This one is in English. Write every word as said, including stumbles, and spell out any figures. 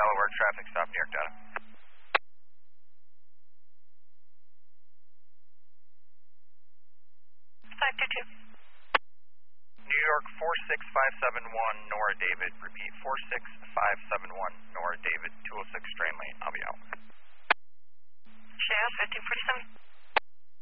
Delaware traffic stop, New York data. five two two. New York four six five seven one, Nora David. Repeat, four six five seven one, Nora David, two oh six Strand Lane. I'll be out. Shale, fifteen forty-seven.